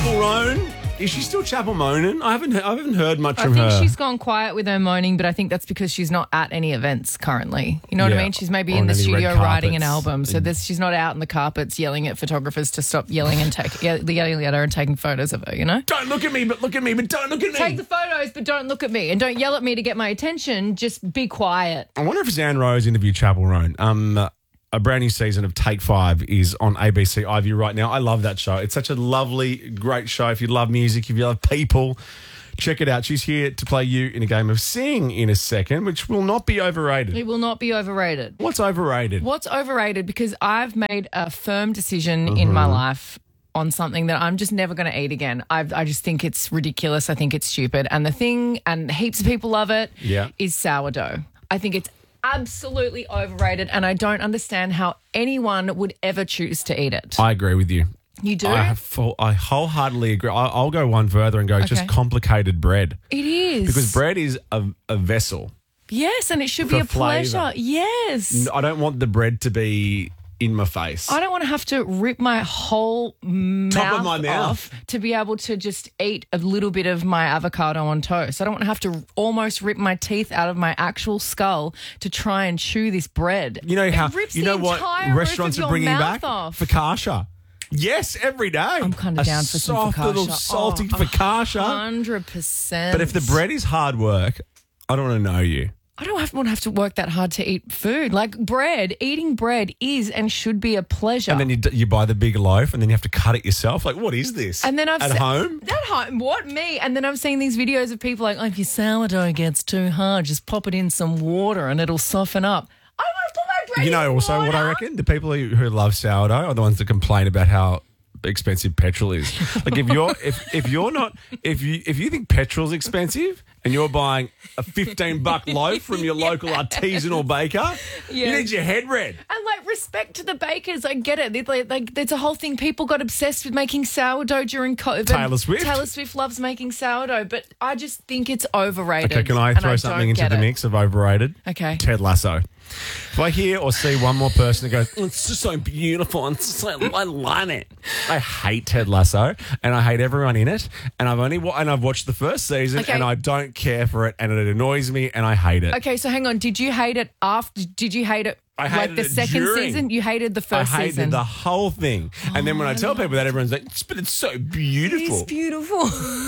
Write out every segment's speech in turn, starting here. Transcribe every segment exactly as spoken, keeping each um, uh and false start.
Chapel Roan. Is she still Chapel moaning? I haven't. I haven't heard much I from think her. she's gone quiet with her moaning, but I think that's because she's not at any events currently. You know what Yeah, I mean? She's maybe or in on the any red studio writing an carpets. album, so this, she's not out in the carpets yelling at photographers to stop yelling and take yelling at her and taking photos of her. You know? Don't look at me, but look at me, but don't look at me. Take the photos, but don't look at me, and don't yell at me to get my attention. Just be quiet. I wonder if Zan Rose interviewed Chapel Roan. Um, a brand new season of Take Five is on A B C iView right now. I love that show. It's such a lovely, great show. If you love music, if you love people, check it out. She's here to play you in a game of Sing in a second, which will not be overrated. It will not be overrated. What's overrated? What's overrated? Because I've made a firm decision in Mm-hmm. my life on something that I'm just never going to eat again. I I just think it's ridiculous. I think it's stupid. And the thing, and heaps of people love it, Yeah. is sourdough. I think it's absolutely overrated, and I don't understand how anyone would ever choose to eat it. I agree with you. You do? I have full, I wholeheartedly agree. I, I'll go one further and go just Okay. complicated bread. It is. Because bread is a, a vessel. Yes, and it should For be a flavour. pleasure. Yes. I don't want the bread to be in my face. I don't want to have to rip my whole mouth, Top of my mouth. off to be able to just eat a little bit of my avocado on toast. I don't want to have to almost rip my teeth out of my actual skull to try and chew this bread. You know It how rips you the know what entire restaurants roof are of bringing your back mouth off. focaccia. Yes, every day. I'm kind of A down for some soft focaccia. little salty Oh, focaccia. Hundred percent. But if the bread is hard work, I don't want to know you. I don't have, want to have to work that hard to eat food. Like bread, eating bread is and should be a pleasure. And then you, d- you buy the big loaf, and then you have to cut it yourself. Like, what is this? And then I've at se- home. At home, what me? And then I've seen these videos of people like, oh, if your sourdough gets too hard, just pop it in some water and it'll soften up. I want to put my bread You know, in also what I water. reckon the people who, who love sourdough are the ones that complain about how expensive petrol is. Like if you're if if you're not if you if you think petrol's expensive and you're buying a fifteen buck loaf from your local artisanal baker, you Yeah. need your head read. And like respect to the bakers, I get it. It's like, like there's a whole thing. People got obsessed with making sourdough during COVID. Taylor Swift. Taylor Swift loves making sourdough, but I just think it's overrated. Okay, can I and throw I something don't into get the it. mix of overrated? Okay. Ted Lasso. If I hear or see one more person that goes, oh, it's just so beautiful and so, I love it. I hate Ted Lasso and I hate everyone in it. And I've only wa- and I've watched the first season Okay. and I don't care for it and it annoys me and I hate it. Okay, so hang on. Did you hate it after? Did you hate it I like hated the it second during. season? You hated the I first hated season. the whole thing. And then when I tell people that, everyone's like, but it's so beautiful. It's beautiful.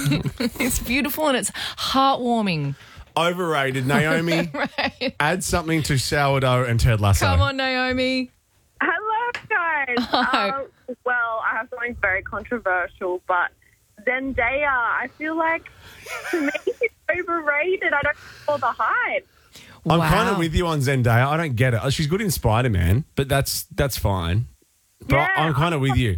It's beautiful and it's heartwarming. Overrated. Naomi, Right. add something to sourdough and Ted Lasso. Come on, Naomi. Hello, guys. Hi. Um, well, I have something very controversial, but Zendaya, I feel like to me she's overrated. I don't feel the hype. I'm Wow. kind of with you on Zendaya. I don't get it. She's good in Spider-Man, but that's that's fine. But Yeah, I'm kind of with you.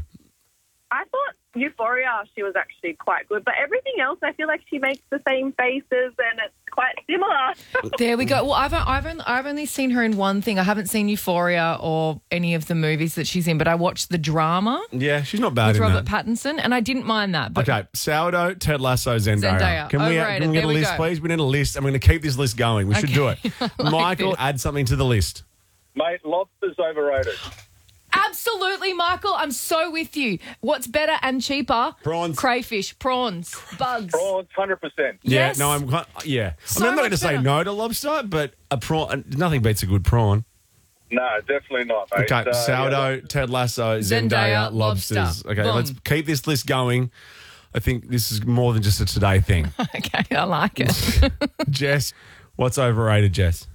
I thought Euphoria, she was actually quite good, but everything else, I feel like she makes the same faces and it's quite similar. There we go. Well, I've, I've, only, I've only seen her in one thing. I haven't seen Euphoria or any of the movies that she's in, but I watched the drama Yeah, she's not bad with in Robert that. Pattinson, and I didn't mind that. But Okay, sourdough, Ted Lasso, Zendaya. Zendaya, Can we, overrated. can we get There a we list, go. please? We need a list. I'm going to keep this list going. We should do it. Okay. I like Michael, this. add something to the list. Mate, lobster's overrated. Absolutely, Michael. I'm so with you. What's better and cheaper? Prawns. Crayfish, prawns, bugs. Prawns, one hundred percent. Yes. Yeah, no, I'm kind yeah. So I mean, I'm not going to much say better. no to lobster, but a prawn, nothing beats a good prawn. No, definitely not, mate. Okay, Uh, sourdough, yeah, Ted Lasso, Zendaya, Zendaya, lobsters. lobster. Okay, Boom. let's keep this list going. I think this is more than just a today thing. Okay, I like it. Jess, what's overrated, Jess?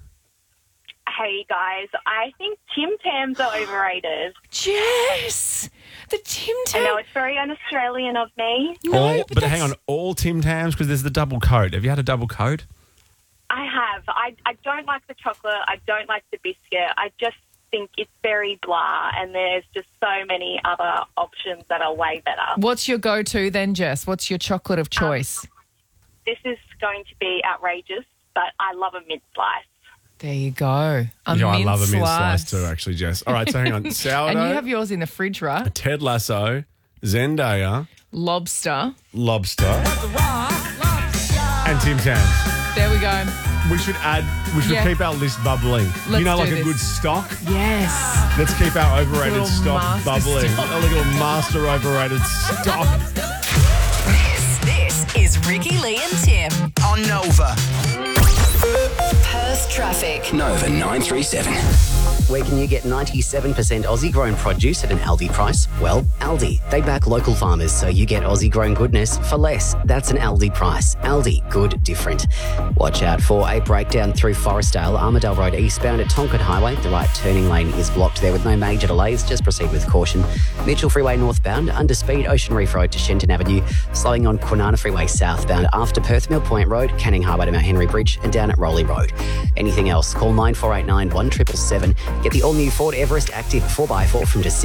Hey guys, I think Tim Tams are overrated. Jess, the Tim I know Tam. it's very un-Australian of me. No, all, but, but hang that's- on, all Tim Tams because there's the double coat. Have you had a double coat? I have. I, I don't like the chocolate. I don't like the biscuit. I just think it's very blah, and there's just so many other options that are way better. What's your go-to then, Jess? What's your chocolate of choice? This is going to be outrageous, but I love a mint slice. There you go. A Yeah, I mint love a mint slice. slice too, actually, Jess. All right, so hang on. Sourdough, And you have yours in the fridge, right? Ted Lasso, Zendaya, Lobster. lobster, and Tim Tams. There we go. We should add, we should Yeah. keep our list bubbling. Let's you know, do like a this. good stock? Yes. Let's keep our overrated Little stock master bubbling. stock. A little master overrated stock. is Ricky, Lee and Tim. On Nova. Perth traffic. Nova nine three seven. Where can you get ninety-seven percent Aussie-grown produce at an Aldi price? Well, Aldi. They back local farmers, so you get Aussie-grown goodness for less. That's an Aldi price. Aldi. Good, different. Watch out for a breakdown through Forestdale, Armadale Road eastbound at Tonkin Highway. The right turning lane is blocked there with no major delays. Just proceed with caution. Mitchell Freeway northbound, under speed Ocean Reef Road to Shenton Avenue. Slowing on Kwinana Freeway southbound after Perth Mill Point Road, Canning Harbour to Mount Henry Bridge and down at Rowley Road. Anything else, call nine four eight nine, one seven seven seven. Get the all-new Ford Everest Active four by four from just